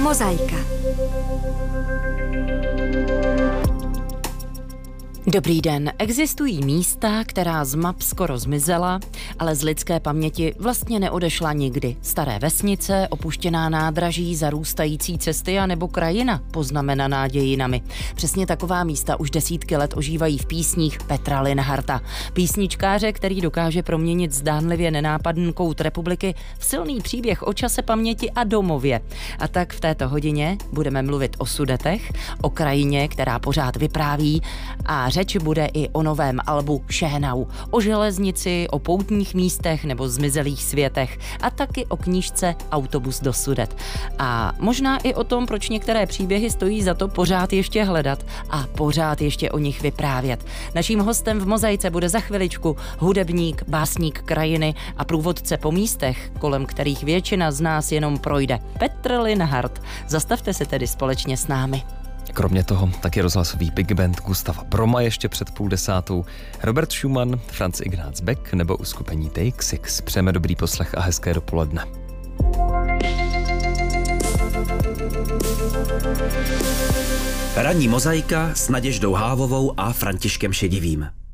Mozaika. Dobrý den. Existují místa, která z map skoro zmizela, ale z lidské paměti vlastně neodešla nikdy. Staré vesnice, opuštěná nádraží, zarůstající cesty a nebo krajina poznamenaná dějinami. Přesně taková místa už desítky let ožívají v písních Petra Linharta. Písničkáře, který dokáže proměnit zdánlivě nenápadný kout republiky v silný příběh o čase, paměti a domově. A tak v této hodině budeme mluvit o Sudetech, o krajině, která pořád vypráví, a řeč bude i o novém albu Šénau, o železnici, o poutních místech nebo zmizelých světech a taky o knížce Autobus do Sudet. A možná i o tom, proč některé příběhy stojí za to pořád ještě hledat a pořád ještě o nich vyprávět. Naším hostem v Mozaice bude za chviličku hudebník, básník krajiny a průvodce po místech, kolem kterých většina z nás jenom projde. Petr Linhart. Zastavte se tedy společně s námi. Kromě toho taky rozhlasový big band Gustava Broma ještě před 9:30, Robert Schumann, Franz Ignác Beck nebo uskupení Take Six. Přejeme dobrý poslech a hezké dopoledne. Ranní mozaika s Naděždou Hávovou a Františkem Šedivým.